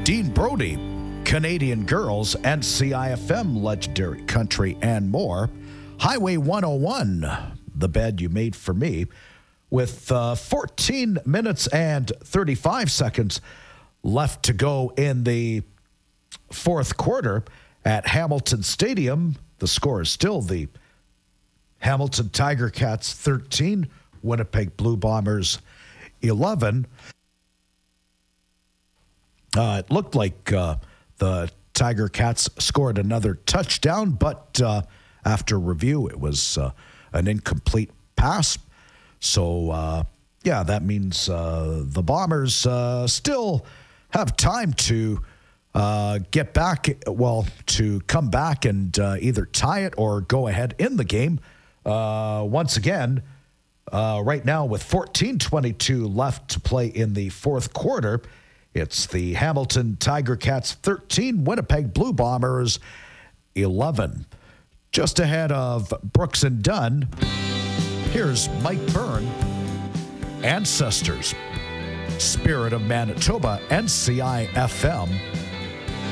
Dean Brody, Canadian Girls, and CIFM, Legendary Country, and more. Highway 101, The Bed You Made for Me, with 14 minutes and 35 seconds left to go in the fourth quarter at Hamilton Stadium. The score is still the Hamilton Tiger Cats 13, Winnipeg Blue Bombers 11. It looked like the Tiger Cats scored another touchdown, but after review, it was an incomplete pass. So, that means the Bombers still have time to get back, to come back and either tie it or go ahead in the game. Once again, right now with 14:22 left to play in the fourth quarter, it's the Hamilton Tiger Cats 13, Winnipeg Blue Bombers 11. Just ahead of Brooks and Dunn, here's Mike Byrne, Ancestors, Spirit of Manitoba, and CIFM.